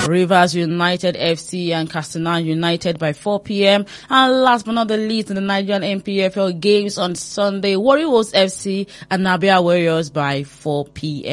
Rivers United FC and Castellana United by 4 p.m. And last but not the least, in the Nigerian NPFL games on Sunday, Warriors FC and Nabia Warriors by 4 p.m.